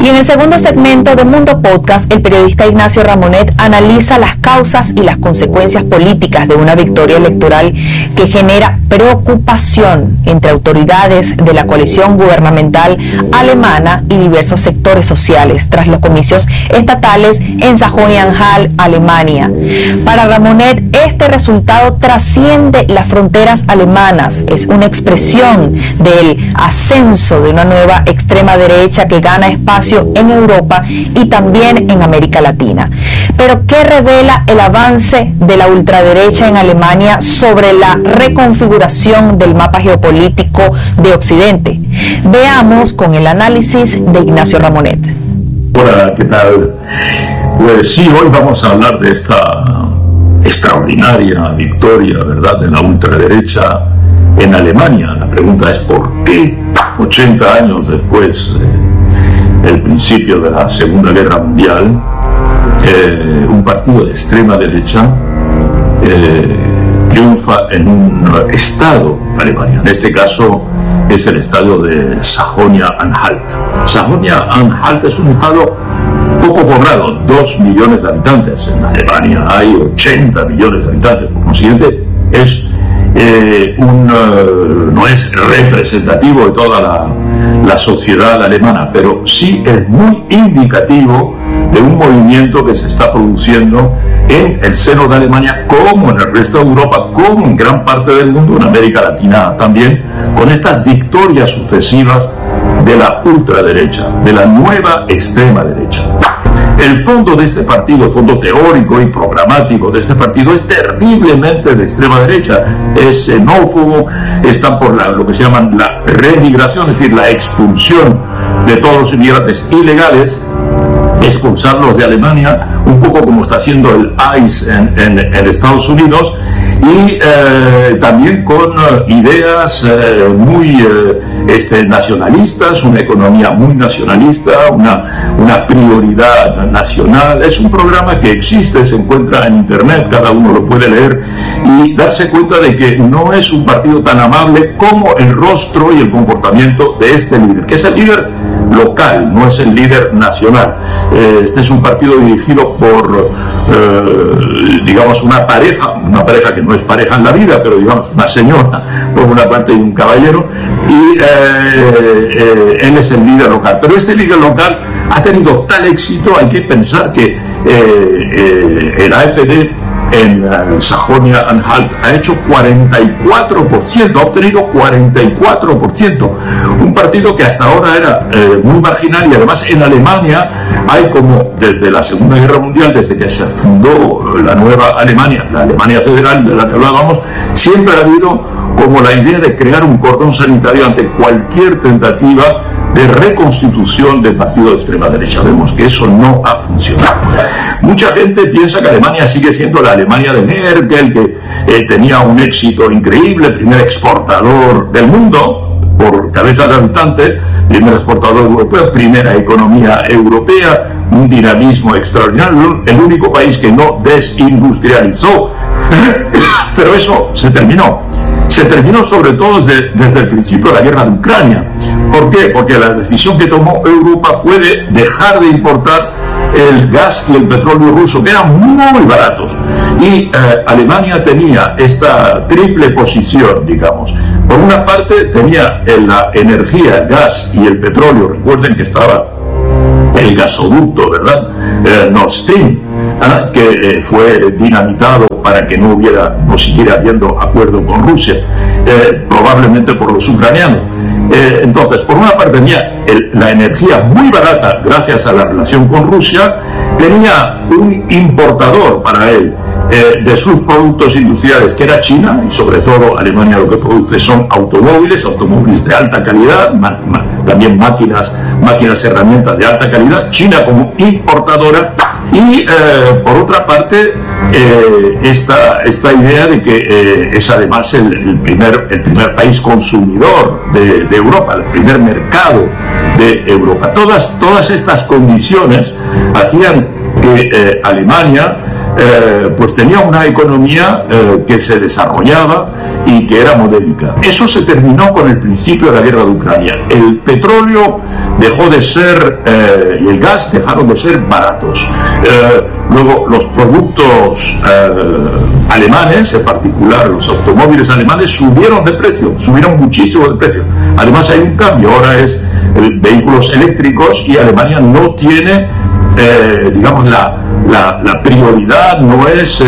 Y en el segundo segmento de Mundo Podcast, el periodista Ignacio Ramonet analiza las causas y las consecuencias políticas de una victoria electoral que genera preocupación entre autoridades de la coalición gubernamental alemana y diversos sectores sociales tras los comicios estatales en Sajonia-Anhalt, Alemania. Para Ramonet, este resultado trasciende las fronteras alemanas, es una expresión del ascenso de una nueva extrema derecha que gana espacio en Europa y también en América Latina. Pero ¿qué revela el avance de la ultraderecha en Alemania sobre la reconfiguración del mapa geopolítico de Occidente? Veamos con el análisis de Ignacio Ramonet. Hola, ¿qué tal? Pues sí, hoy vamos a hablar de esta extraordinaria victoria, ¿verdad?, de la ultraderecha en Alemania. La pregunta es ¿por qué 80 años después del principio de la Segunda Guerra Mundial un partido de extrema derecha triunfa en un estado de Alemania? En este caso es el estado de Sajonia-Anhalt. Sajonia-Anhalt es un estado poco poblado, 2 millones de habitantes. En Alemania hay 80 millones de habitantes, por consiguiente no es representativo de toda la sociedad alemana, pero sí es muy indicativo de un movimiento que se está produciendo en el seno de Alemania, como en el resto de Europa, como en gran parte del mundo, en América Latina también, con estas victorias sucesivas de la ultraderecha, de la nueva extrema derecha. El fondo de este partido, el fondo teórico y programático de este partido, es terriblemente de extrema derecha, es xenófobo, está por lo que se llama la remigración, es decir, la expulsión de todos los inmigrantes ilegales, expulsarlos de Alemania, un poco como está haciendo el ICE en Estados Unidos, y también con ideas muy nacionalistas, una economía muy nacionalista, una prioridad nacional. Es un programa que existe, se encuentra en internet, cada uno lo puede leer y darse cuenta de que no es un partido tan amable como el rostro y el comportamiento de este líder, que es el líder local, no es el líder nacional. Este es un partido dirigido por digamos una pareja que no es pareja en la vida, pero digamos una señora por una parte y un caballero, y él es el líder local. Pero este líder local ha tenido tal éxito, hay que pensar que el AfD en Sajonia-Anhalt ha hecho 44%, ha obtenido 44%, un partido que hasta ahora era muy marginal. Y además en Alemania hay, como desde la Segunda Guerra Mundial, desde que se fundó la nueva Alemania, la Alemania federal de la que hablábamos, siempre ha habido como la idea de crear un cordón sanitario ante cualquier tentativa de reconstitución del partido de extrema derecha. Vemos que eso no ha funcionado. Mucha gente piensa que Alemania sigue siendo la Alemania de Merkel, que tenía un éxito increíble, primer exportador del mundo por cabeza de habitante, primer exportador europeo, primera economía europea, un dinamismo extraordinario, el único país que no desindustrializó. Pero eso se terminó. Se terminó sobre todo desde el principio de la guerra de Ucrania. ¿Por qué? Porque la decisión que tomó Europa fue de dejar de importar el gas y el petróleo ruso, que eran muy baratos. Y Alemania tenía esta triple posición, digamos. Por una parte tenía la energía, el gas y el petróleo. Recuerden que estaba el gasoducto, ¿verdad? Nord Stream, que fue dinamitado para que no siguiera habiendo acuerdo con Rusia, probablemente por los ucranianos. Entonces, por una parte tenía la energía muy barata gracias a la relación con Rusia, tenía un importador para él de sus productos industriales, que era China, y sobre todo Alemania lo que produce son automóviles de alta calidad, también máquinas, herramientas de alta calidad, China como importadora. Y por otra parte esta idea de que es además el primer país consumidor de Europa, el primer mercado de Europa. Todas estas condiciones hacían que Alemania pues tenía una economía que se desarrollaba y que era modélica. Eso se terminó con el principio de la guerra de Ucrania. El petróleo dejó de ser, y el gas dejaron de ser baratos. Luego los productos alemanes, en particular los automóviles alemanes, subieron de precio, subieron muchísimo de precio. Además hay un cambio, ahora es vehículos eléctricos y Alemania no tiene, digamos, la prioridad, no es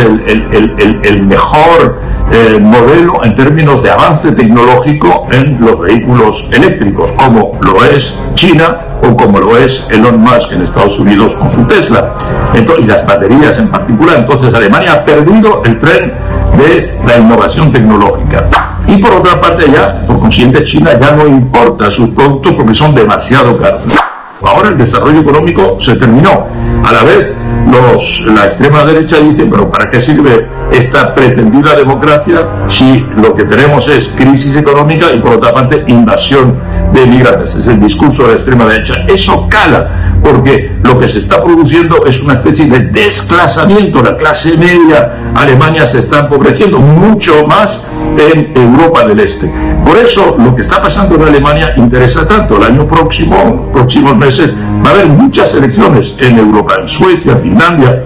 el mejor modelo en términos de avance tecnológico en los vehículos eléctricos, como lo es China o como lo es Elon Musk en Estados Unidos con su Tesla. Entonces, y las baterías en particular. Entonces Alemania ha perdido el tren de la innovación tecnológica. Y por otra parte, ya, por consiguiente, China ya no importa sus productos porque son demasiado caros. Ahora el desarrollo económico se terminó. A la vez, la extrema derecha dice, pero ¿para qué sirve esta pretendida democracia si lo que tenemos es crisis económica y por otra parte invasión de migrantes? Es el discurso de la extrema derecha. Eso cala, porque lo que se está produciendo es una especie de desclasamiento. La clase media Alemania se está empobreciendo mucho más en Europa del Este. Por eso lo que está pasando en Alemania interesa tanto. El año próximo, próximos meses, va a haber muchas elecciones en Europa, en Suecia, Finlandia,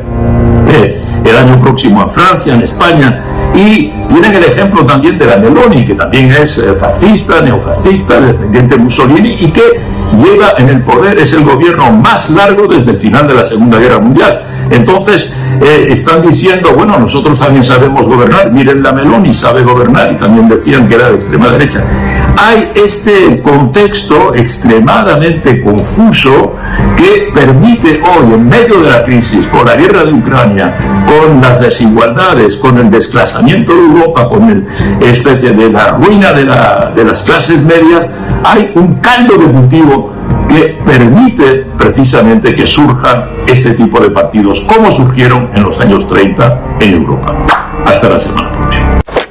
el año próximo en Francia, en España, y tienen el ejemplo también de la Meloni, que también es fascista, neofascista, descendiente de Mussolini, y que lleva en el poder, es el gobierno más largo desde el final de la Segunda Guerra Mundial. Entonces están diciendo, bueno, nosotros también sabemos gobernar, miren la Meloni sabe gobernar, y también decían que era de extrema derecha. Hay este contexto extremadamente confuso que permite hoy, en medio de la crisis, con la guerra de Ucrania, con las desigualdades, con el desplazamiento de Europa, con la especie de la ruina de las clases medias, hay un caldo de cultivo que permite precisamente que surjan este tipo de partidos, como surgieron en los años 30 en Europa. Hasta la semana.